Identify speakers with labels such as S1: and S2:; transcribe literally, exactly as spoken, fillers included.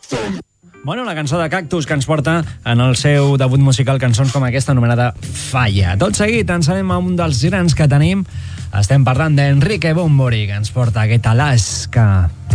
S1: Bueno, la cançó de Cactus que ens porta en el seu debut musical cançons com aquesta anomenada Falla. Tot seguit ens anem a un dels grans que tenim. Estem parlant d'Enrique Bunbury, que ens porta aquest Alaska.